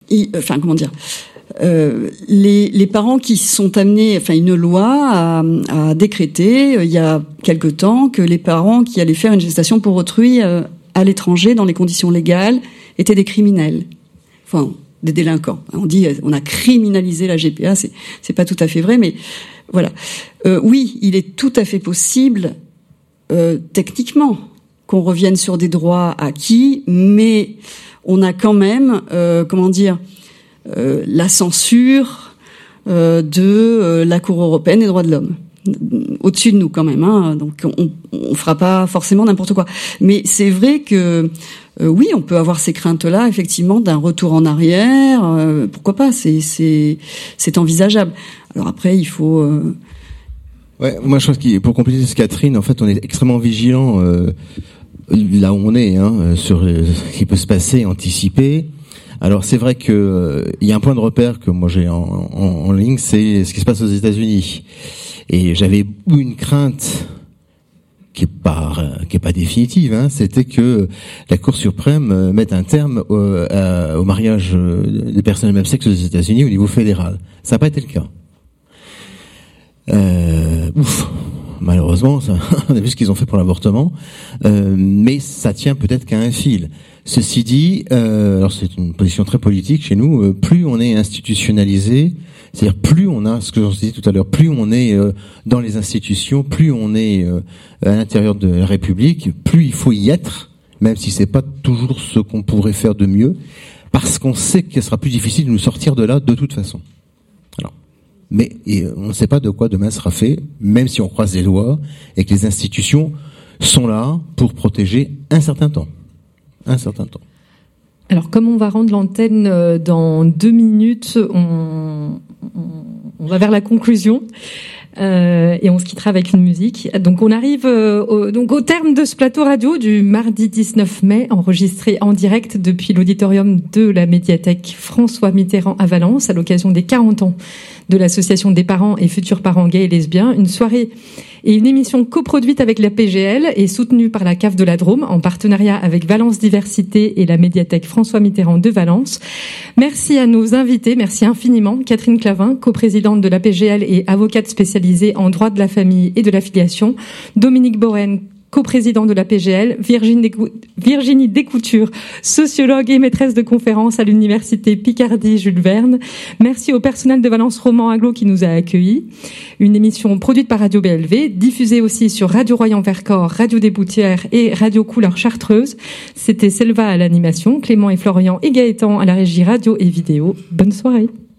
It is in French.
les parents qui sont amenés, une loi a décrété il y a quelque temps que les parents qui allaient faire une gestation pour autrui à l'étranger dans les conditions légales étaient des criminels, des délinquants. On dit on a criminalisé la GPA, c'est pas tout à fait vrai, mais voilà. Oui, il est tout à fait possible techniquement qu'on revienne sur des droits acquis, mais on a quand même la censure de la Cour européenne des droits de l'homme au-dessus de nous quand même, donc on fera pas forcément n'importe quoi. Mais c'est vrai que oui, on peut avoir ces craintes-là effectivement d'un retour en arrière. Pourquoi pas, c'est envisageable. Alors après, il faut. Ouais, moi je pense que pour compléter ce Catherine, en fait, on est extrêmement vigilant là où on est, sur ce qui peut se passer, anticiper. Alors c'est vrai que il y a un point de repère que moi j'ai en ligne, c'est ce qui se passe aux États-Unis. Et j'avais eu une crainte qui est pas définitive, c'était que la Cour suprême mette un terme au mariage des personnes de même sexe aux États-Unis au niveau fédéral. Ça n'a pas été le cas. Malheureusement, on a vu ce qu'ils ont fait pour l'avortement, mais ça tient peut-être qu'à un fil. Ceci dit, alors c'est une position très politique chez nous, plus on est institutionnalisé, c'est-à-dire plus on a, ce que je disais tout à l'heure, plus on est dans les institutions, plus on est à l'intérieur de la République, plus il faut y être, même si c'est pas toujours ce qu'on pourrait faire de mieux, parce qu'on sait qu'il sera plus difficile de nous sortir de là de toute façon. Alors, mais on ne sait pas de quoi demain sera fait, même si on croise les doigts et que les institutions sont là pour protéger un certain temps. Alors, comme on va rendre l'antenne dans 2 minutes, on va vers la conclusion et on se quittera avec une musique. Donc, on arrive au terme de ce plateau radio du mardi 19 mai, enregistré en direct depuis l'auditorium de la médiathèque François Mitterrand à Valence, à l'occasion des 40 ans de l'association des parents et futurs parents gays et lesbiens. Une soirée et une émission coproduite avec la PGL et soutenue par la CAF de la Drôme en partenariat avec Valence Diversité et la médiathèque François Mitterrand de Valence. Merci à nos invités, merci infiniment. Catherine Clavin, coprésidente de la PGL et avocate spécialisée en droit de la famille et de la filiation. Dominique Borène, coprésident de la PGL, Virginie Descoutures, sociologue et maîtresse de conférences à l'université Picardie Jules Verne. Merci au personnel de Valence Roman Aglo qui nous a accueillis. Une émission produite par Radio BLV, diffusée aussi sur Radio Royan Vercors, Radio des Boutières et Radio Couleur Chartreuse. C'était Selva à l'animation, Clément et Florian et Gaëtan à la régie radio et vidéo. Bonne soirée.